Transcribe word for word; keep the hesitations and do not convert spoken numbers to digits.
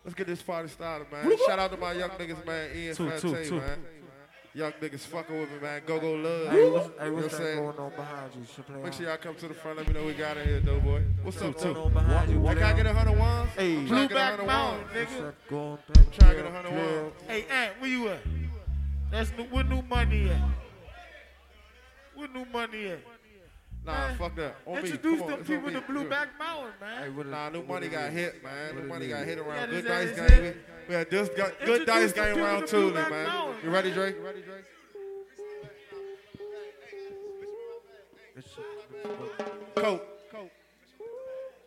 Let's get this party started, man. Shout out to my young niggas, man. Ian Fante, man. Young niggas fucking with me, man. Go Go Love. Hey, what's, hey, You know what's what I'm that saying? going on behind you? Supply Make sure on. y'all come to the front. Let me know we got in here, though, boy. What's up, What's going though? on behind you? Hey, can I get a hundred ones? Hey, I'm trying to get a Blueback hundred Mountain, ones. What's nigga. that going I'm trying to get a Clear, hundred clear. ones. Hey, Ant, where you at? That's new, where new money at? Where new money at? Nah, Man, fuck that. On me. Introduce Come on, them it's on people me. to Blueback Mountain, man. Hey, what it- Nah, new what money it got is? hit, man. New What money it got is? hit around Yeah, good this dice is game. it. We, we had this gu- good Introduce dice the game people round to two, Blueback man. Mountain, You ready, man. Drake? You ready, Drake? It's-